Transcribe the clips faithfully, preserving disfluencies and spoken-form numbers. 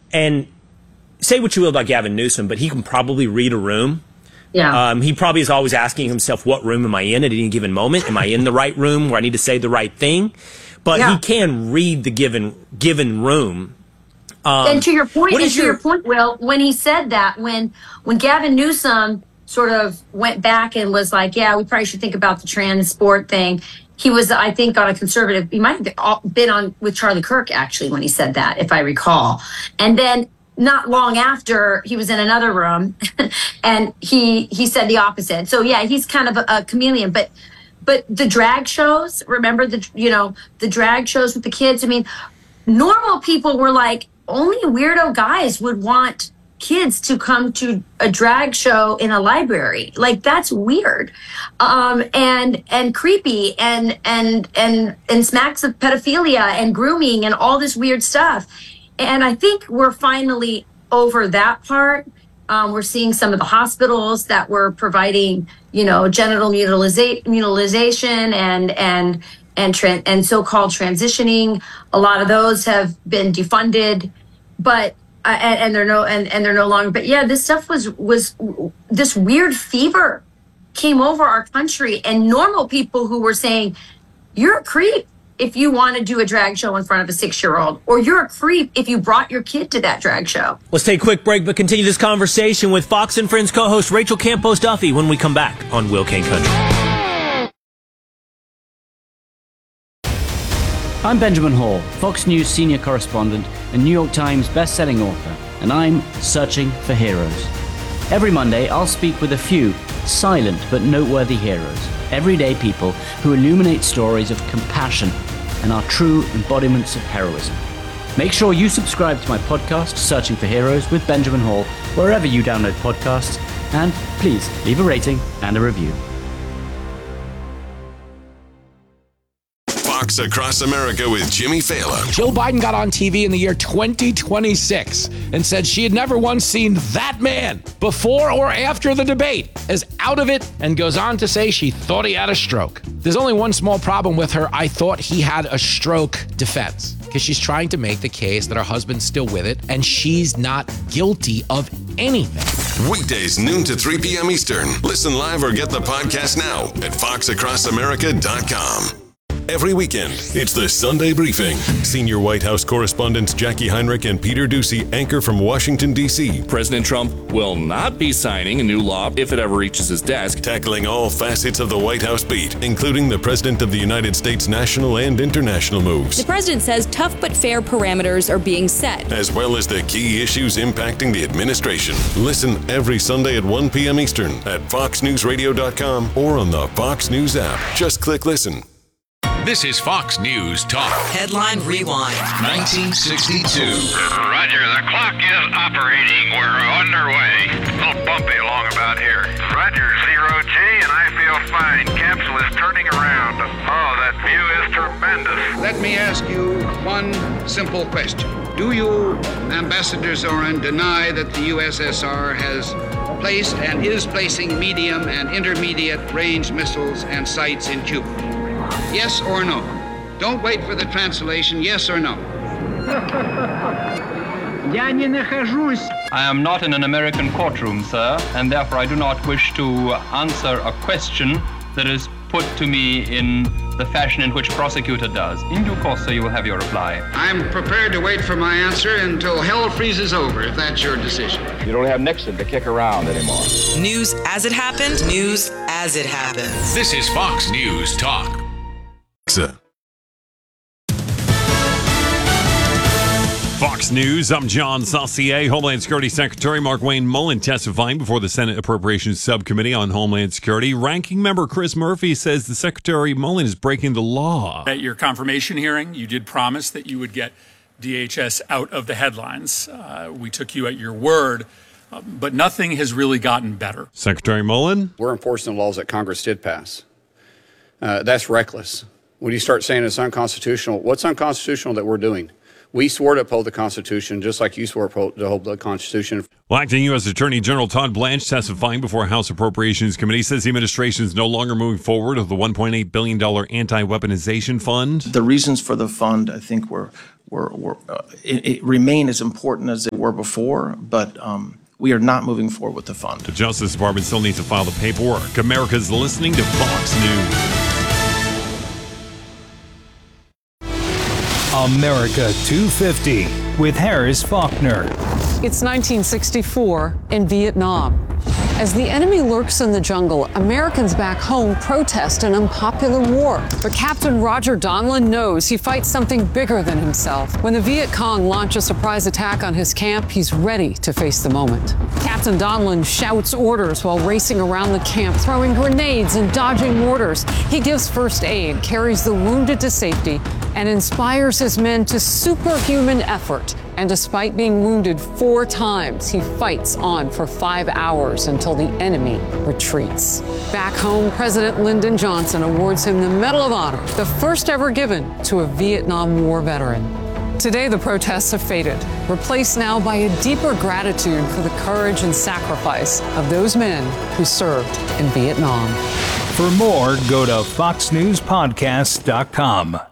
And say what you will about Gavin Newsom, but he can probably read a room. Yeah. Um, he probably is always asking himself, what room am I in at any given moment? Am I in the right room where I need to say the right thing? But yeah. he can read the given given room. Um, and to your point, and to your, your point, Will, when he said that, when when Gavin Newsom sort of went back and was like, yeah, we probably should think about the transport thing. He was, I think, on a conservative, he might have been on with Charlie Kirk, actually, when he said that, if I recall. And then not long after, he was in another room and he he said the opposite. So yeah, he's kind of a, a chameleon. But but the drag shows, remember the you know the drag shows with the kids? I mean, normal people were like, only weirdo guys would want kids to come to a drag show in a library. Like, that's weird, um, and and creepy, and and and and smacks of pedophilia and grooming and all this weird stuff. And I think we're finally over that part. Um, we're seeing some of the hospitals that were providing, you know, genital mutiliza- mutilization and and and tra- and so-called transitioning. A lot of those have been defunded, but uh, and, and they're no and, and they're no longer. But yeah, this stuff was was this weird fever came over our country, and normal people who were saying, "You're a creep if you want to do a drag show in front of a six-year-old, or you're a creep if you brought your kid to that drag show." Let's take a quick break, but continue this conversation with Fox and Friends co-host Rachel Campos Duffy when we come back on Will Kane Country. I'm Benjamin Hall, Fox News senior correspondent and New York Times best-selling author, and I'm searching for heroes. Every Monday, I'll speak with a few silent but noteworthy heroes, everyday people who illuminate stories of compassion and are true embodiments of heroism. Make sure you subscribe to my podcast, Searching for Heroes with Benjamin Hall, wherever you download podcasts, and please leave a rating and a review. Fox Across America with Jimmy Fallon. Joe Biden got on T V in the year twenty twenty-six and said she had never once seen that man before or after the debate as out of it, and goes on to say she thought he had a stroke. There's only one small problem with her "I thought he had a stroke" defense, because she's trying to make the case that her husband's still with it and she's not guilty of anything. Weekdays noon to three p.m. Eastern. Listen live or get the podcast now at fox across america dot com. Every weekend, it's the Sunday Briefing. Senior White House correspondents Jackie Heinrich and Peter Doocy anchor from Washington, D C President Trump will not be signing a new law if it ever reaches his desk. Tackling all facets of the White House beat, including the President of the United States' national and international moves. The president says tough but fair parameters are being set, as well as the key issues impacting the administration. Listen every Sunday at one p.m. Eastern at fox news radio dot com or on the Fox News app. Just click listen. This is Fox News Talk. Headline Rewind. nineteen sixty-two. Roger, the clock is operating. We're underway. A little bumpy along about here. Roger, zero G, and I feel fine. Capsule is turning around. Oh, that view is tremendous. Let me ask you one simple question. Do you, Ambassador Zorin, deny that the U S S R has placed and is placing medium and intermediate range missiles and sites in Cuba? Yes or no? Don't wait for the translation. Yes or no? I am not in an American courtroom, sir, and therefore I do not wish to answer a question that is put to me in the fashion in which prosecutor does. In due course, sir, you will have your reply. I'm prepared to wait for my answer until hell freezes over, if that's your decision. You don't have Nixon to kick around anymore. News as it happened, news as it happens. This is Fox News Talk. Fox News, I'm John Saucier. Homeland Security Secretary Markwayne Mullin testifying before the Senate Appropriations Subcommittee on Homeland Security. Ranking Member Chris Murphy says the Secretary Mullin is breaking the law. At your confirmation hearing, you did promise that you would get D H S out of the headlines. Uh, we took you at your word, uh, but nothing has really gotten better. Secretary Mullin? We're enforcing the laws that Congress did pass. Uh, that's reckless. When you start saying it's unconstitutional, what's unconstitutional that we're doing? We swore to uphold the Constitution, just like you swore to uphold the Constitution. Well, acting U S Attorney General Todd Blanche testifying before House Appropriations Committee says the administration is no longer moving forward with the one point eight billion dollars anti-weaponization fund. The reasons for the fund, I think, were, were, were uh, it, it remain as important as they were before, but um, we are not moving forward with the fund. The Justice Department still needs to file the paperwork. America's listening to Fox News. America two fifty with Harris Faulkner. It's nineteen sixty-four in Vietnam. As the enemy lurks in the jungle, Americans back home protest an unpopular war. But Captain Roger Donlin knows he fights something bigger than himself. When the Viet Cong launch a surprise attack on his camp, he's ready to face the moment. Captain Donlin shouts orders while racing around the camp, throwing grenades and dodging mortars. He gives first aid, carries the wounded to safety, and inspires his men to superhuman effort. And despite being wounded four times, he fights on for five hours until the enemy retreats. Back home, President Lyndon Johnson awards him the Medal of Honor, the first ever given to a Vietnam War veteran. Today, the protests have faded, replaced now by a deeper gratitude for the courage and sacrifice of those men who served in Vietnam. For more, go to fox news podcast dot com.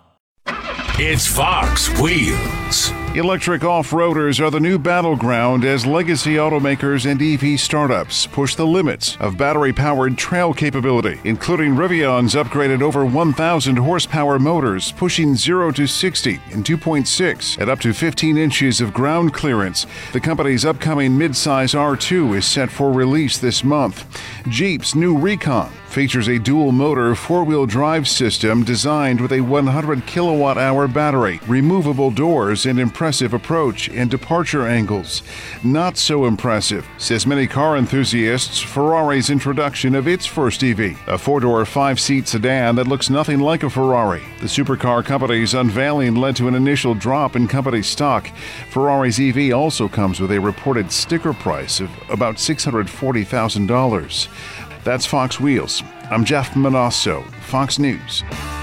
It's Fox Wheels. Electric off-roaders are the new battleground as legacy automakers and E V startups push the limits of battery-powered trail capability, including Rivion's upgraded over one thousand horsepower motors, pushing zero to sixty in two point six at up to fifteen inches of ground clearance. The company's upcoming midsize R two is set for release this month. Jeep's new Recon features a dual-motor four-wheel drive system designed with a one hundred kilowatt hour battery, removable doors, and impressive approach and departure angles. Not so impressive, says many car enthusiasts, Ferrari's introduction of its first E V, a four-door, five-seat sedan that looks nothing like a Ferrari. The supercar company's unveiling led to an initial drop in company stock. Ferrari's E V also comes with a reported sticker price of about six hundred forty thousand dollars. That's Fox Wheels. I'm Jeff Manasso, Fox News.